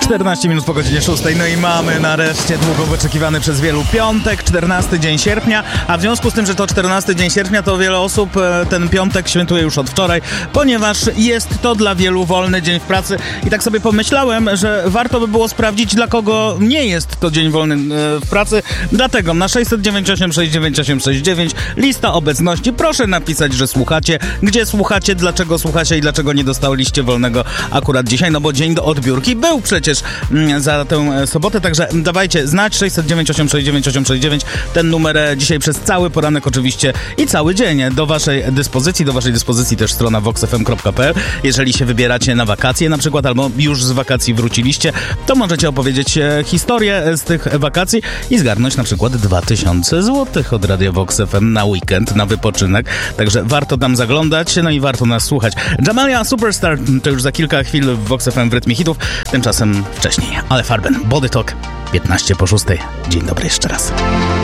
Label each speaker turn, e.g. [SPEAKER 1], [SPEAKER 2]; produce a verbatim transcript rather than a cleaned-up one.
[SPEAKER 1] czternaście minut po godzinie szóstej. No i mamy nareszcie długo wyczekiwany przez wielu piątek, czternasty dzień sierpnia, a w związku z tym, że to czternasty dzień sierpnia, to wiele osób ten piątek świętuje już od wczoraj, ponieważ jest to dla wielu wolny dzień w pracy. I tak sobie pomyślałem, że warto by było sprawdzić, dla kogo nie jest to dzień wolny w pracy. Dlatego na sześćset dziewięćdziesiąt osiem sześćdziesiąt dziewięć osiemset sześćdziesiąt dziewięć lista obecności. Proszę napisać, że słuchacie, gdzie słuchacie, dlaczego słuchacie i dlaczego nie dostaliście wolnego akurat dzisiaj, no bo dzień do odbiórki był przecież za tę sobotę, także dawajcie znać. Sześćset dziewięć osiemset sześćdziesiąt dziewięć osiemset sześćdziesiąt dziewięć, ten numer dzisiaj przez cały poranek oczywiście i cały dzień do waszej dyspozycji, do waszej dyspozycji też strona vox f m kropka p l. Jeżeli się wybieracie na wakacje na przykład, albo już z wakacji wróciliście, to możecie opowiedzieć historię z tych wakacji i zgarnąć na przykład dwa tysiące złotych od Radia Vox F M na weekend, na wypoczynek, także warto tam zaglądać, no i warto nas słuchać. Jamelia Superstar to już za kilka chwil w Vox F M w rytmie hitów, tymczasem wcześniej Ale Farben, Body Talk, piętnaście po szóstej. Dzień dobry jeszcze raz.